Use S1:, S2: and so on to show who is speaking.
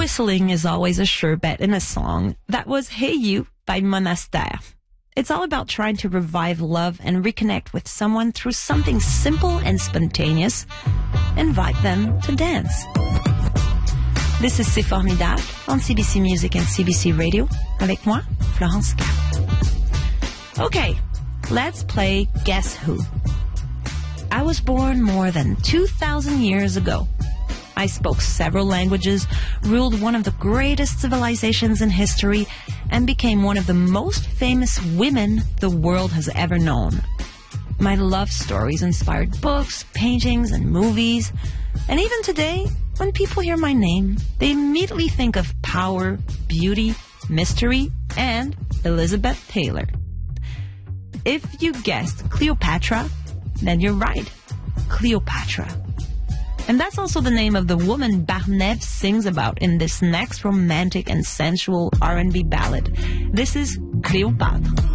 S1: whistling is always a sure bet in a song. That was Hey You by Monastère. It's all about trying to revive love and reconnect with someone through something simple and spontaneous. Invite them to dance. This is C'est Formidable on CBC Music and CBC Radio. Avec moi, Florence Cap. Okay, let's play Guess Who. I was born more than 2,000 years ago. I spoke several languages, ruled one of the greatest civilizations in history, and became one of the most famous women the world has ever known. My love stories inspired books, paintings, and movies. And even today, when people hear my name, they immediately think of power, beauty, mystery, and Elizabeth Taylor. If you guessed Cleopatra, then you're right. Cleopatra. And that's also the name of the woman Barnève sings about in this next romantic and sensual R&B ballad. This is Cléopâtre.